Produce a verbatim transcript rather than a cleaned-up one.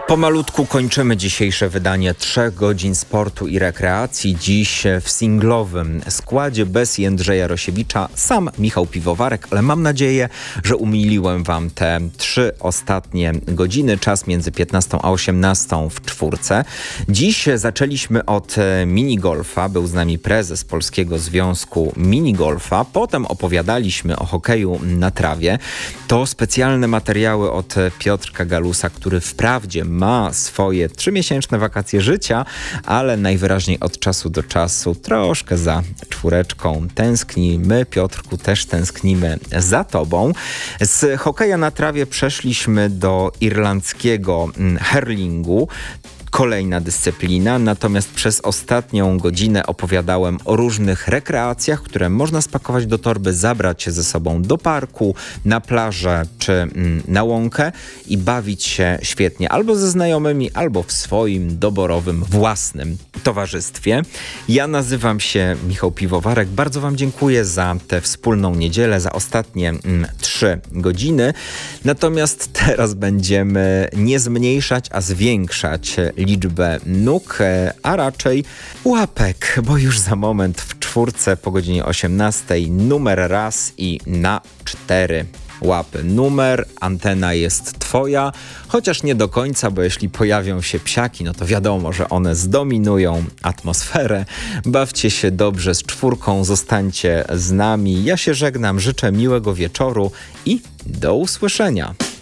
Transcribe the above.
Pomalutku kończymy dzisiejsze wydanie trzech godzin sportu i rekreacji. Dziś w singlowym składzie bez Jędrzeja Rosiewicza, sam Michał Piwowarek, ale mam nadzieję, że umiliłem wam te trzy ostatnie godziny, czas między piętnastą a osiemnastą w czwórce. Dziś zaczęliśmy od minigolfa, był z nami prezes Polskiego Związku Minigolfa, potem opowiadaliśmy o hokeju na trawie. To specjalne materiały od Piotrka Galusa, który wprawdzie ma swoje trzymiesięczne wakacje życia, ale najwyraźniej od czasu do czasu troszkę za czwóreczką tęskni. My, Piotrku, też tęsknimy za tobą. Z hokeja na trawie przeszliśmy do irlandzkiego hurlingu. Kolejna dyscyplina, natomiast przez ostatnią godzinę opowiadałem o różnych rekreacjach, które można spakować do torby, zabrać się ze sobą do parku, na plażę czy mm, na łąkę i bawić się świetnie albo ze znajomymi, albo w swoim doborowym, własnym towarzystwie. Ja nazywam się Michał Piwowarek. Bardzo wam dziękuję za tę wspólną niedzielę, za ostatnie mm, trzy godziny. Natomiast teraz będziemy nie zmniejszać, a zwiększać liczbę nóg, a raczej łapek, bo już za moment w czwórce po godzinie osiemnastej numer raz i na cztery łapy. Numer, antena jest twoja, chociaż nie do końca, bo jeśli pojawią się psiaki, no to wiadomo, że one zdominują atmosferę. Bawcie się dobrze z czwórką, zostańcie z nami. Ja się żegnam, życzę miłego wieczoru i do usłyszenia.